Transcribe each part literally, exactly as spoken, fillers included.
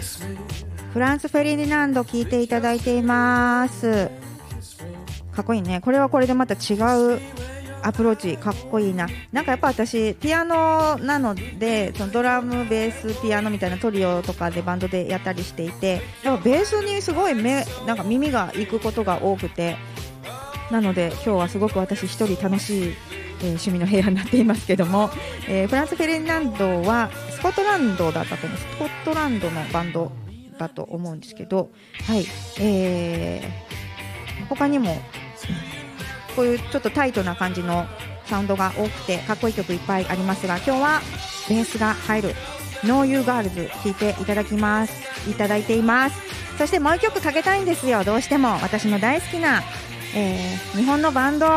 フランス・フェリディナンド聴いていただいています。かっこいいね。これはこれでまた違うアプローチ、かっこいいな。なんかやっぱ私ピアノなので、そのドラムベースピアノみたいなトリオとかでバンドでやったりしていて、やっぱベースにすごい目なんか耳が行くことが多くて、なので今日はすごく私一人楽しい、えー、趣味の部屋になっていますけども、えー、フランス・フェリディナンドはスコットランドだったと思う。スコットランドのバンドだと思うんですけど、はい、えー、他にもこういうちょっとタイトな感じのサウンドが多くてかっこいい曲いっぱいありますが、今日はベースが入る No You Girls 聴いていただきますいただいています。そしてもう一曲かけたいんですよ。どうしても私の大好きな、えー、日本のバンド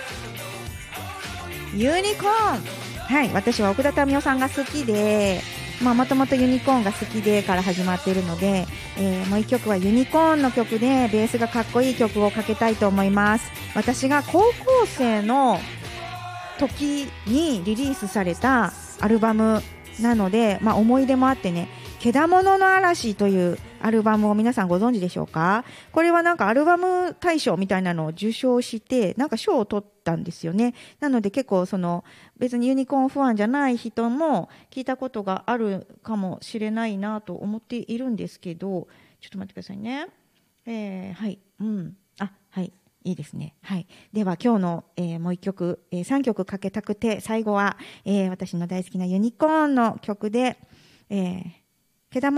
ユニコーン。はい、私は奥田民生さんが好きで、まあもともとユニコーンが好きでから始まっているので、えー、もう一曲はユニコーンの曲でベースがかっこいい曲をかけたいと思います。私が高校生の時にリリースされたアルバムなので、まあ、思い出もあってね、けだものの嵐というアルバムを皆さんご存知でしょうか。これはなんかアルバム大賞みたいなのを受賞してなんか賞を取ったんですよね。なので結構その別にユニコーンファンじゃない人も聞いたことがあるかもしれないなと思っているんですけど、ちょっと待ってくださいね。えー、はい、うん、あ、はい、いいですね。はい。では今日の、えー、もう一曲、えー、さんきょくかけたくて、最後は、えー、私の大好きなユニコーンの曲で、えー、けだも